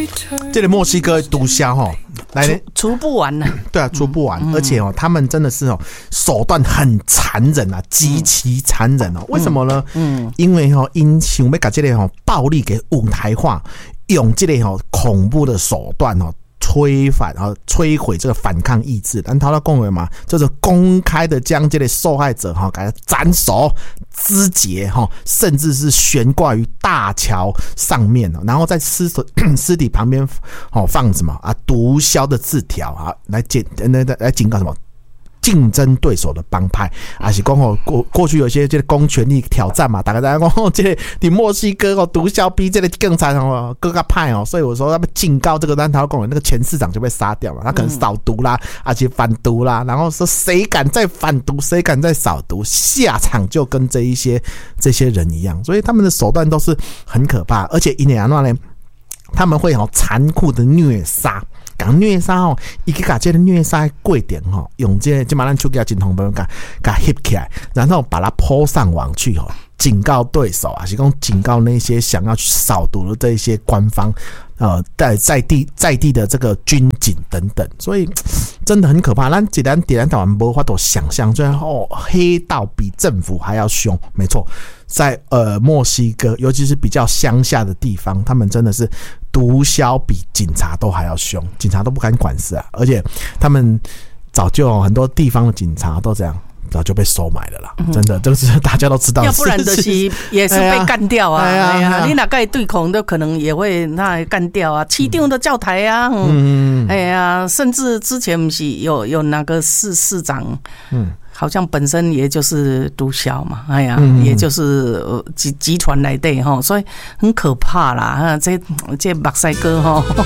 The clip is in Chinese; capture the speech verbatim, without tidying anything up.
这个墨西哥毒枭哈，来除不完呢、啊。 对啊，除不完，嗯、而且哦，他们真的是哦，手段很残忍啊，极其残忍哦。嗯、为什么呢？嗯，因为哦，因想要把这个哦暴力给舞台化，用这个哦恐怖的手段哦。摧反啊，摧毁这个反抗意志。咱头先讲的嘛，就是公开的将这类受害者哈，给他斩首、肢解哈，甚至是悬挂于大桥上面，然后在尸尸体旁边哦放什么啊毒枭的字条啊，来警来来警告什么？竞争对手的帮派，还是讲哦过过去有些这个公权力挑战嘛，大家大家讲哦，这个你墨西哥哦毒枭比这个更惨哦，各个派哦，所以我说他们警告这个单头公园那个前市长就被杀掉了，他可能扫毒啦，而且反毒啦，然后说谁敢再反毒，谁敢再扫毒，下场就跟这一些这些人一样，所以他们的手段都是很可怕，而且因为安怎呢，他们会好残酷的虐杀。讲虐杀哦，伊去把这个虐杀过程哈，用这个，即马咱手机镜头帮甲甲翕起来，然后把它抛上网去哈，警告对手啊，是讲警告那些想要去扫毒的这一些官方，呃，在在地在地的这个军警等等，所以真的很可怕。咱既然既然台湾无法度想象，最后黑道比政府还要凶，没错。在呃墨西哥，尤其是比较乡下的地方，他们真的是毒枭比警察都还要凶，警察都不敢管事啊！而且他们早就很多地方的警察都这样，早就被收买了啦，真的，这个是大家都知道的。 要不然的是也是被干掉啊！哎呀，哎呀你哪个对孔都可能也会那干掉啊！市长的教台啊，嗯，哎呀，甚至之前不是有有那个市市长，嗯。好像本身也就是毒枭嘛，哎呀，嗯、也就是集集团来的哈，所以很可怕啦。这这目屎哥哈。